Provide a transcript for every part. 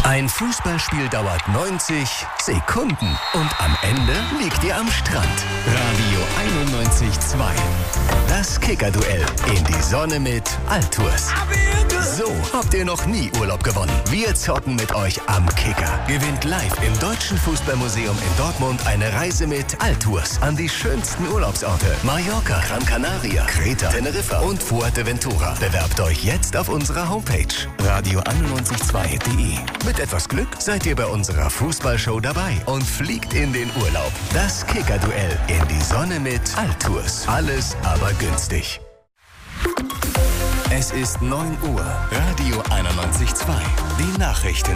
Ein Fußballspiel dauert 90 Sekunden und am Ende liegt ihr am Strand. Radio 91.2. Das Kicker-Duell in die Sonne mit Altours. So habt ihr noch nie Urlaub gewonnen. Wir zocken mit euch am Kicker. Gewinnt live im Deutschen Fußballmuseum in Dortmund eine Reise mit Altours an die schönsten Urlaubsorte. Mallorca, Gran Canaria, Kreta, Teneriffa und Fuerteventura. Bewerbt euch jetzt auf unserer Homepage radio912.de. Mit etwas Glück seid ihr bei unserer Fußballshow dabei und fliegt in den Urlaub. Das Kicker-Duell in die Sonne mit Altours. Alles aber günstig. Es ist 9 Uhr. Radio 91.2. Die Nachrichten.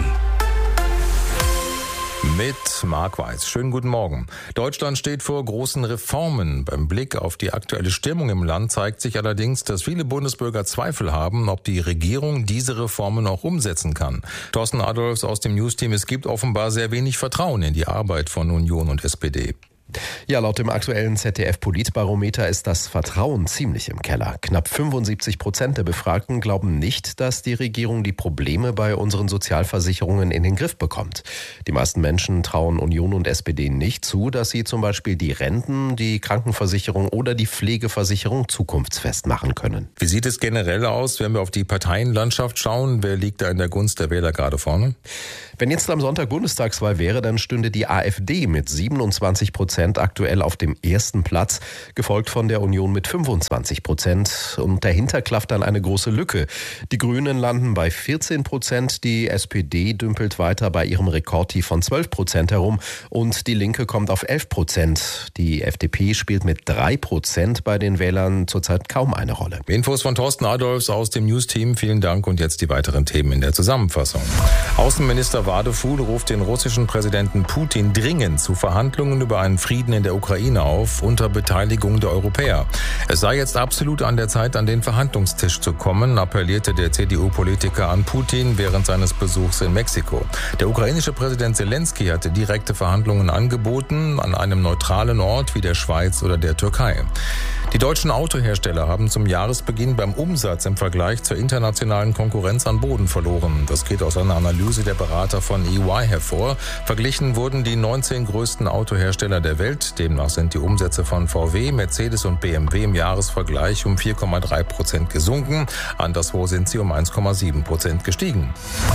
Mit Marc Weiß. Schönen guten Morgen. Deutschland steht vor großen Reformen. Beim Blick auf die aktuelle Stimmung im Land zeigt sich allerdings, dass viele Bundesbürger Zweifel haben, ob die Regierung diese Reformen auch umsetzen kann. Thorsten Adolfs aus dem Newsteam: Es gibt offenbar sehr wenig Vertrauen in die Arbeit von Union und SPD. Ja, laut dem aktuellen ZDF-Politbarometer ist das Vertrauen ziemlich im Keller. Knapp 75% der Befragten glauben nicht, dass die Regierung die Probleme bei unseren Sozialversicherungen in den Griff bekommt. Die meisten Menschen trauen Union und SPD nicht zu, dass sie zum Beispiel die Renten, die Krankenversicherung oder die Pflegeversicherung zukunftsfest machen können. Wie sieht es generell aus, wenn wir auf die Parteienlandschaft schauen? Wer liegt da in der Gunst der Wähler gerade vorne? Wenn jetzt am Sonntag Bundestagswahl wäre, dann stünde die AfD mit 27% aktuell auf dem ersten Platz, gefolgt von der Union mit 25%. Und dahinter klafft dann eine große Lücke. Die Grünen landen bei 14%, die SPD dümpelt weiter bei ihrem Rekordtief von 12% herum und die Linke kommt auf 11%. Die FDP spielt mit 3% bei den Wählern zurzeit kaum eine Rolle. Infos von Thorsten Adolfs aus dem News-Team. Vielen Dank und jetzt die weiteren Themen in der Zusammenfassung. Außenminister Wadefuhl ruft den russischen Präsidenten Putin dringend zu Verhandlungen über einen Frieden in der Ukraine auf, unter Beteiligung der Europäer. Es sei jetzt absolut an der Zeit, an den Verhandlungstisch zu kommen, appellierte der CDU-Politiker an Putin während seines Besuchs in Mexiko. Der ukrainische Präsident Zelensky hatte direkte Verhandlungen angeboten, an einem neutralen Ort wie der Schweiz oder der Türkei. Die deutschen Autohersteller haben zum Jahresbeginn beim Umsatz im Vergleich zur internationalen Konkurrenz an Boden verloren. Das geht aus einer Analyse der Berater von EY hervor. Verglichen wurden die 19 größten Autohersteller der Welt. Demnach sind die Umsätze von VW, Mercedes und BMW im Jahresvergleich um 4,3% gesunken. Anderswo sind sie um 1,7% gestiegen.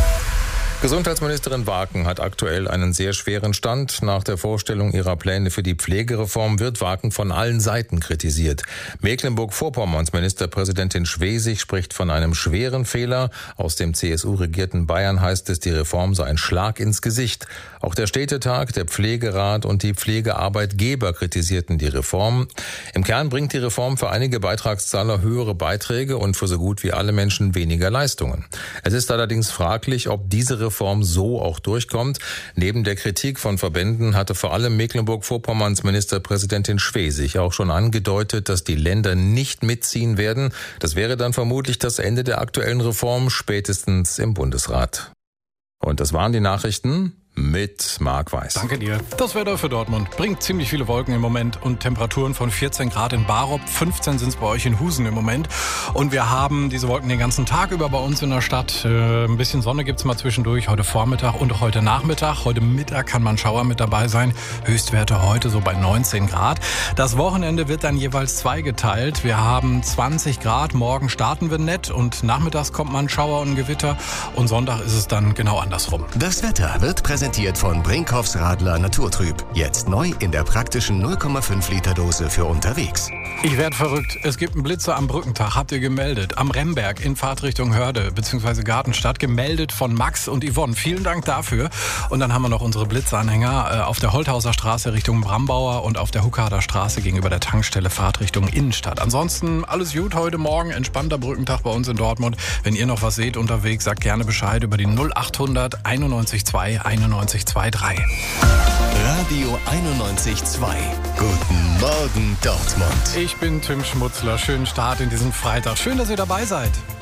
Gesundheitsministerin Waken hat aktuell einen sehr schweren Stand. Nach der Vorstellung ihrer Pläne für die Pflegereform wird Waken von allen Seiten kritisiert. Mecklenburg-Vorpommerns Ministerpräsidentin Schwesig spricht von einem schweren Fehler. Aus dem CSU-regierten Bayern heißt es, die Reform sei ein Schlag ins Gesicht. Auch der Städtetag, der Pflegerat und die Pflegearbeitgeber kritisierten die Reform. Im Kern bringt die Reform für einige Beitragszahler höhere Beiträge und für so gut wie alle Menschen weniger Leistungen. Es ist allerdings fraglich, ob diese Reform so auch durchkommt. Neben der Kritik von Verbänden hatte vor allem Mecklenburg-Vorpommerns Ministerpräsidentin Schwesig auch schon angedeutet, dass die Länder nicht mitziehen werden. Das wäre dann vermutlich das Ende der aktuellen Reform, spätestens im Bundesrat. Und das waren die Nachrichten mit Marc Weiß. Danke dir. Das Wetter für Dortmund bringt ziemlich viele Wolken im Moment und Temperaturen von 14 Grad in Barop, 15 sind es bei euch in Husen im Moment. Und wir haben diese Wolken den ganzen Tag über bei uns in der Stadt. Ein bisschen Sonne gibt's mal zwischendurch, heute Vormittag und heute Nachmittag. Heute Mittag kann man Schauer mit dabei sein. Höchstwerte heute so bei 19 Grad. Das Wochenende wird dann jeweils zweigeteilt. Wir haben 20 Grad, morgen starten wir nett und nachmittags kommt man Schauer und Gewitter. Und Sonntag ist es dann genau andersrum. Das Wetter wird präsentiert von Brinkhoffs Radler Naturtrüb. Jetzt neu in der praktischen 0,5 Liter Dose für unterwegs. Ich werde verrückt. Es gibt einen Blitzer am Brückentag, habt ihr gemeldet. Am Remberg in Fahrtrichtung Hörde bzw. Gartenstadt, gemeldet von Max und Yvonne. Vielen Dank dafür. Und dann haben wir noch unsere Blitzanhänger auf der Holthauser Straße Richtung Brambauer und auf der Huckader Straße gegenüber der Tankstelle Fahrtrichtung Innenstadt. Ansonsten alles gut heute Morgen, entspannter Brückentag bei uns in Dortmund. Wenn ihr noch was seht unterwegs, sagt gerne Bescheid über die 0800 91 2 91 23. Radio 91.2. Guten Morgen, Dortmund. Ich bin Tim Schmutzler. Schönen Start in diesem Freitag. Schön, dass ihr dabei seid.